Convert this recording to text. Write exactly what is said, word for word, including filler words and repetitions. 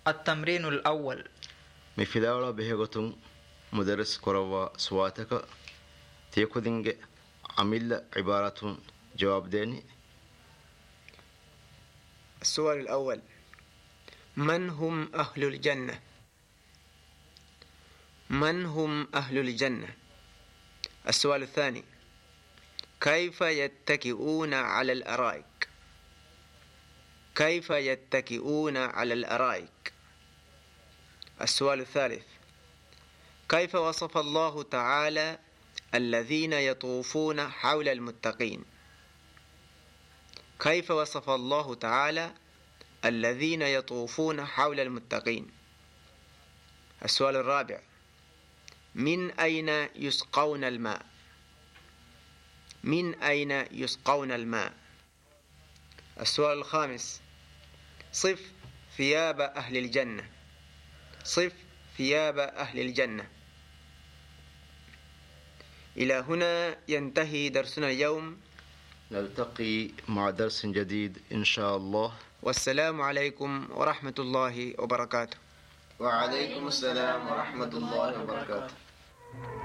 التمرين الأول. مفيداولا بهيغتون مدرس كروا سواتك تيكودنج عمل عبارة جواب ديني. السؤال الأول: من هم أهل الجنة؟ من هم أهل الجنة؟ السؤال الثاني: كيف يتكئون على الأرائك؟ كيف يتكئون على الأرائك؟ السؤال الثالث: كيف وصف الله تعالى الذين يطوفون حول المتقين؟ كيف وصف الله تعالى الذين يطوفون حول المتقين؟ السؤال الرابع: من أين يسقون الماء؟ من أين يسقون الماء؟ السؤال الخامس: صف ثياب أهل الجنة. صف ثياب أهل الجنة. إلى هنا ينتهي درسنا اليوم. نلتقي مع درس جديد إن شاء الله. والسلام عليكم ورحمة الله وبركاته. وعليكم السلام ورحمة الله وبركاته.